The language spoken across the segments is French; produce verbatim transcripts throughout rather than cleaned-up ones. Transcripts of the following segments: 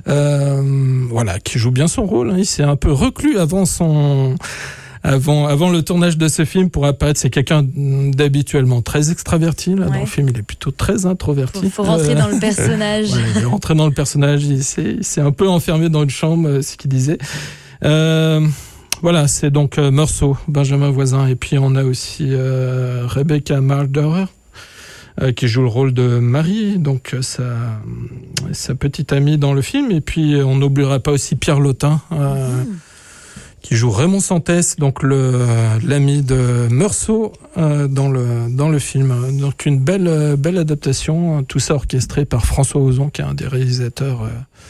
euh, voilà, qui joue bien son rôle. Hein. Il s'est un peu reclus avant son... Avant, avant le tournage de ce film pour apparaître. C'est quelqu'un d'habituellement très extraverti. Là, ouais. Dans le film, il est plutôt très introverti. Il faut, faut rentrer euh, dans le personnage. Ouais, il est rentré dans le personnage. Il s'est, il s'est un peu enfermé dans une chambre, ce qu'il disait. Euh, voilà, c'est donc euh, Meursault, Benjamin Voisin. Et puis, on a aussi euh, Rebecca Marder, euh, qui joue le rôle de Marie, donc sa, sa petite amie dans le film. Et puis, on n'oubliera pas aussi Pierre Lotin, euh, mmh. qui joue Raymond Santès, donc le, l'ami de Meursault euh, dans, le, dans le film. Donc une belle, belle adaptation, tout ça orchestré par François Ozon, qui est un des réalisateurs euh,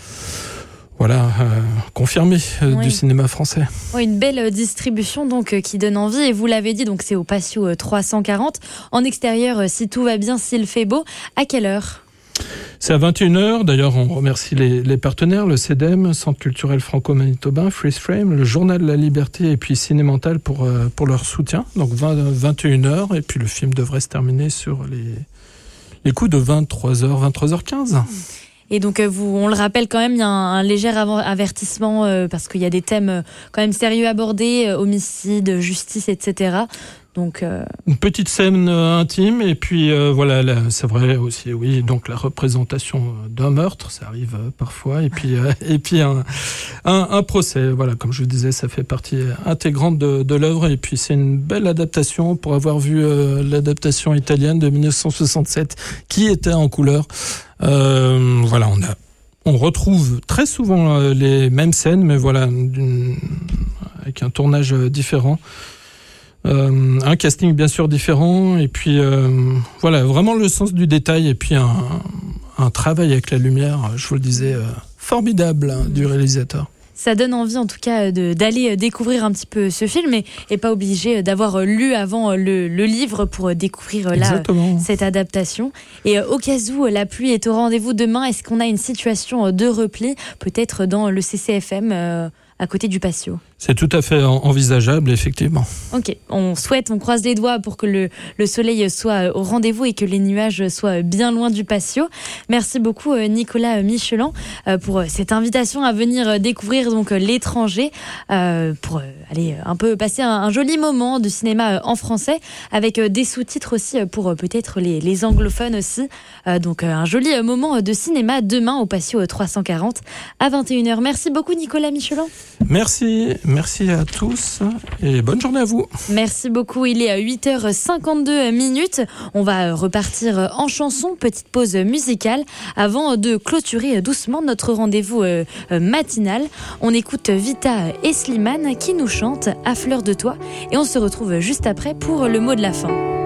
voilà, euh, confirmés euh, oui. du cinéma français. Oui, une belle distribution donc, euh, qui donne envie, et vous l'avez dit, donc c'est au Patio euh, trois cent quarante. En extérieur, euh, si tout va bien, s'il fait beau, à quelle heure ? C'est à vingt et une heures. D'ailleurs, on remercie les, les partenaires, le C E D E M, Centre culturel franco-manitobain, Freeze Frame, le Journal de la Liberté et puis Cinémental pour, euh, pour leur soutien. Donc vingt, vingt et une heures, et puis le film devrait se terminer sur les, les coups de vingt-trois heures, vingt-trois heures quinze. Et donc, vous, on le rappelle quand même, il y a un, un léger avertissement euh, parce qu'il y a des thèmes euh, quand même sérieux abordés, euh, homicide, justice, et cetera. Donc, euh... une petite scène euh, intime, et puis euh, voilà, là, c'est vrai aussi, oui, donc la représentation d'un meurtre, ça arrive euh, parfois, et puis euh, et puis un, un un procès, voilà, comme je vous disais, ça fait partie intégrante de, de l'œuvre, et puis c'est une belle adaptation pour avoir vu euh, l'adaptation italienne de dix-neuf cent soixante-sept qui était en couleur. Euh, voilà, on a on retrouve très souvent euh, les mêmes scènes, mais voilà, avec un tournage différent. Euh, un casting bien sûr différent, et puis euh, voilà, vraiment le sens du détail, et puis un, un travail avec la lumière, je vous le disais, euh, formidable hein, du réalisateur. Ça donne envie en tout cas de, d'aller découvrir un petit peu ce film, et, et pas obligé d'avoir lu avant le, le livre pour découvrir là, cette adaptation. Et au cas où la pluie est au rendez-vous demain, est-ce qu'on a une situation de repli, peut-être dans le C C F M euh, à côté du Patio? C'est tout à fait envisageable, effectivement. Ok, on souhaite, on croise les doigts pour que le, le soleil soit au rendez-vous et que les nuages soient bien loin du Patio. Merci beaucoup Nicolas Michelan pour cette invitation à venir découvrir donc l'étranger, euh, pour aller un peu passer un, un joli moment de cinéma en français avec des sous-titres aussi pour peut-être les, les anglophones aussi. Euh, donc un joli moment de cinéma demain au Patio trois cent quarante à vingt et une heures. Merci beaucoup Nicolas Michelan. Merci. Merci à tous et bonne journée à vous. Merci beaucoup. Il est à huit heures cinquante-deux minutes. On va repartir en chanson. Petite pause musicale avant de clôturer doucement notre rendez-vous matinal. On écoute Vita et Slimane qui nous chantent À fleur de toi et on se retrouve juste après pour le mot de la fin.